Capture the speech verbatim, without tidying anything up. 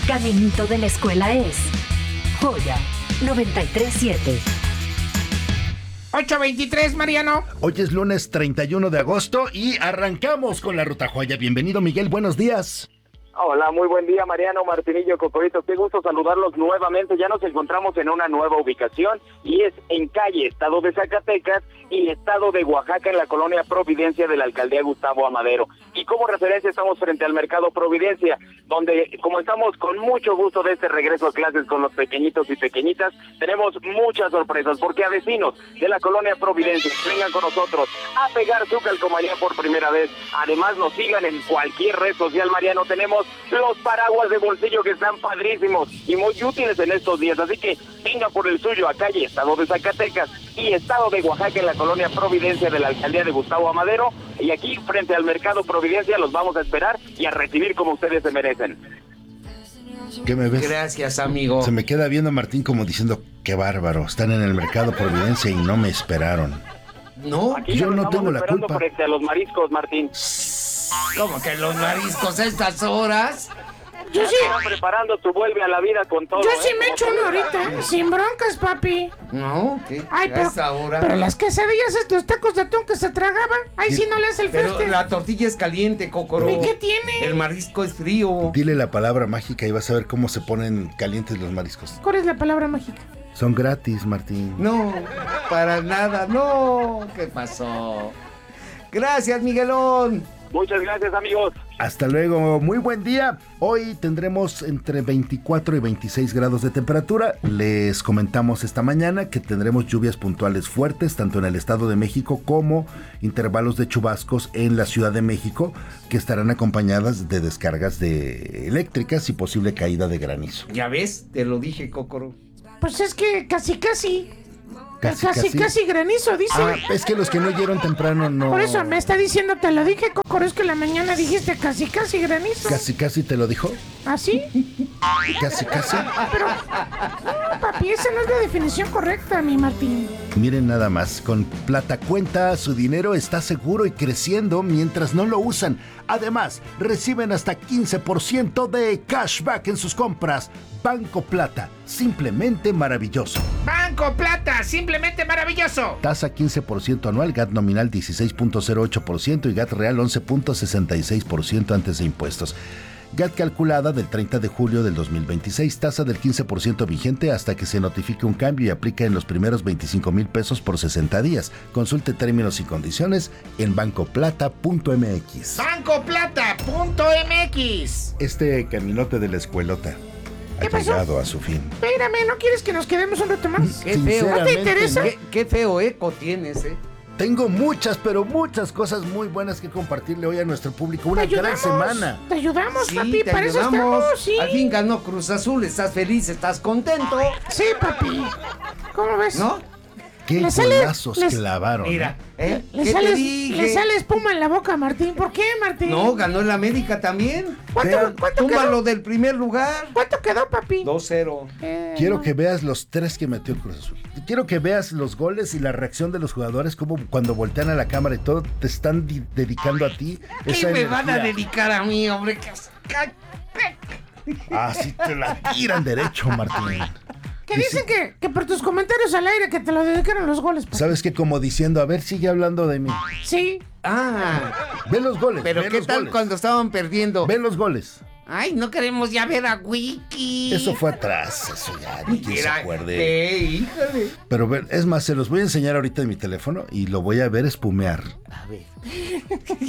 caminito de la escuela es Joya noventa y tres punto siete. ocho veintitrés, Mariano. Hoy es lunes treinta y uno de agosto y arrancamos con la Ruta Joya. Bienvenido, Miguel, buenos días. Hola, muy buen día, Mariano, Martinillo, Cocorito. Qué gusto saludarlos nuevamente. Ya nos encontramos en una nueva ubicación y es en calle Estado de Zacatecas y Estado de Oaxaca, en la colonia Providencia de la alcaldía Gustavo Amadero. Y como referencia estamos frente al mercado Providencia, donde como estamos con mucho gusto de este regreso a clases con los pequeñitos y pequeñitas, tenemos muchas sorpresas, porque a vecinos de la colonia Providencia vengan con nosotros a pegar su calcomanía por primera vez. Además nos sigan en cualquier red social, Mariano. Tenemos los paraguas de bolsillo que están padrísimos y muy útiles en estos días, así que venga por el suyo a calle Estado de Zacatecas y Estado de Oaxaca, en la colonia Providencia de la alcaldía de Gustavo Amadero, y aquí frente al mercado Providencia los vamos a esperar y a recibir como ustedes se merecen. ¿Qué me ves? Gracias, amigo. Se me queda viendo Martín como diciendo, qué bárbaro, están en el mercado Providencia y no me esperaron. No, Aquí yo ya no nos tengo estamos la esperando culpa. frente a los mariscos, Martín. ¿cómo que los mariscos a estas horas? Yo Ya sí, están preparando tu vuelve a la vida con todo. yo sí ¿eh? me echo uno ahorita, sin broncas, papi. No, ¿qué? Ay, a pero, esta hora. pero las quesadillas, estos tacos de atún que se tragaban, ahí sí no le hace el Pero feste. la tortilla es caliente, Cocoro. ¿Y qué tiene? El marisco es frío. Dile la palabra mágica y vas a ver cómo se ponen calientes los mariscos. ¿Cuál es la palabra mágica? Son gratis, Martín. No, para nada, no. ¿Qué pasó? Gracias, Miguelón. Muchas gracias, amigos. Hasta luego, muy buen día. Hoy tendremos entre veinticuatro y veintiséis grados de temperatura. Les comentamos esta mañana que tendremos lluvias puntuales fuertes, tanto en el Estado de México como intervalos de chubascos en la Ciudad de México, que estarán acompañadas de descargas de eléctricas y posible caída de granizo. Ya ves, te lo dije, Cocoro. Pues es que casi, casi. Casi, Casi, casi. casi granizo, dice. Ah, es que los que no oyeron temprano no... Por eso me está diciendo, te lo dije, Cocoro, es que en la mañana dijiste casi, casi granizo. Casi, casi te lo dijo. ¿Ah, sí? Casi, casi. Pero, no, papi, esa no es la definición correcta, mi Martín. Miren nada más, con Plata Cuenta su dinero está seguro y creciendo mientras no lo usan. Además, reciben hasta quince por ciento de cashback en sus compras. Banco Plata, simplemente maravilloso. Banco Plata, simplemente maravilloso. Tasa quince por ciento anual, G A T nominal dieciséis punto cero ocho por ciento y G A T real once punto sesenta y seis por ciento antes de impuestos. G A T calculada del treinta de julio del dos mil veintiséis, tasa del quince por ciento vigente hasta que se notifique un cambio y aplica en los primeros veinticinco mil pesos por sesenta días. Consulte términos y condiciones en banco plata punto m x. banco plata punto m x. Este caminote de la escuelota ¿Qué ha pasó? llegado a su fin. Espérame, ¿no quieres que nos quedemos un rato más? Qué feo. ¿No te interesa? Qué, qué feo eco tienes, eh. Tengo muchas, pero muchas cosas muy buenas que compartirle hoy a nuestro público. Una Te gran ayudamos, semana. Te ayudamos, Sí, papi, te para eso ayudamos. estamos, sí. Al fin ganó Cruz Azul, estás feliz, estás contento, Sí, papi. ¿Cómo ves? ¿no? Qué Le sale- golazos les- clavaron. Mira, ¿eh? Le ¿Qué sale, te dije? le sale espuma en la boca, Martín. ¿Por qué, Martín? No, ganó el América también. ¿Cuánto, Vean, cuánto Túmbalo quedó? del primer lugar. ¿Cuánto quedó, papi? dos cero. Eh, Quiero no. que veas los tres que metió el Cruz Azul. Quiero que veas los goles y la reacción de los jugadores, como cuando voltean a la cámara y todo, te están di- dedicando a ti. ¿Qué esa me van a energía. dedicar a mí, hombre? ¿Qué- Ah, sí te la tiran derecho, Martín. Que dicen que, que por tus comentarios al aire que te lo dedicaron los goles, papi. ¿Sabes qué? Como diciendo, a ver, sigue hablando de mí. Sí. Ah, Ve los goles, pero ve ¿qué los tal goles. cuando estaban perdiendo? Ve los goles. Ay, no queremos ya ver a Wiki. Eso fue atrás, eso ya, ni quien se Era- acuerde. Eh, híjole. Pero ver, es más, se los voy a enseñar ahorita en mi teléfono y lo voy a ver espumear. A ver.